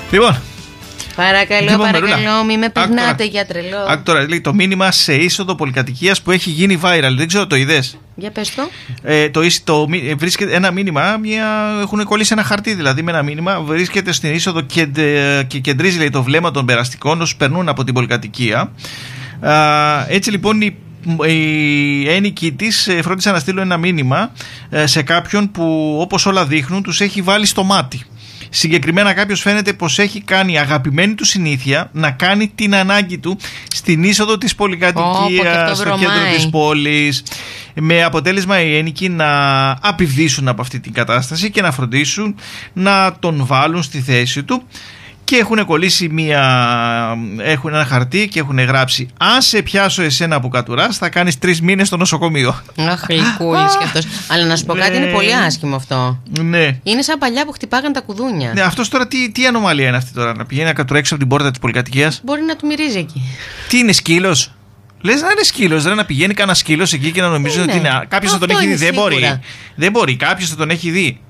Λοιπόν. Παρακαλώ, μην με περνάτε για τρελό. Άκτορα, λέει το μήνυμα σε είσοδο πολυκατοικίας που έχει γίνει viral. Δεν ξέρω, το είδες? Για πες το. Βρίσκεται ένα μήνυμα, έχουν κολλήσει ένα χαρτί δηλαδή με ένα μήνυμα. Βρίσκεται στην είσοδο και κεντρίζει, λέει, το βλέμμα των περαστικών όσους περνούν από την πολυκατοικία. Έτσι λοιπόν οι ένοικοι της φρόντισαν να στείλουν ένα μήνυμα σε κάποιον που, όπως όλα δείχνουν, τους έχει βάλει στο μάτι. Συγκεκριμένα κάποιος φαίνεται πως έχει κάνει αγαπημένη του συνήθεια να κάνει την ανάγκη του στην είσοδο της πολυκατοικίας, στο κέντρο της πόλης, με αποτέλεσμα οι ένοικοι να απειβδίσουν από αυτή την κατάσταση και να φροντίσουν να τον βάλουν στη θέση του. Και έχουν κολλήσει έχουν ένα χαρτί και έχουν γράψει: αν σε πιάσω εσένα που κατουράς, θα κάνεις 3 μήνες στο νοσοκομείο. Αχ, γλυκούλης κι αυτός. Αλλά να σου πω κάτι, είναι πολύ άσχημο αυτό. Ναι. Είναι σαν παλιά που χτυπάγαν τα κουδούνια. Ναι, αυτός τώρα τι ανομαλία είναι αυτή τώρα? Να πηγαίνει να κατουρέξει από την πόρτα της πολυκατοικίας. Μπορεί να του μυρίζει εκεί. Τι είναι, σκύλος? Λες να είναι σκύλος, δεν να πηγαίνει κανένα σκύλος εκεί και να νομίζει ότι είναι. Κάποιος θα τον έχει δει. Δεν μπορεί. Κάποιος θα τον έχει δει.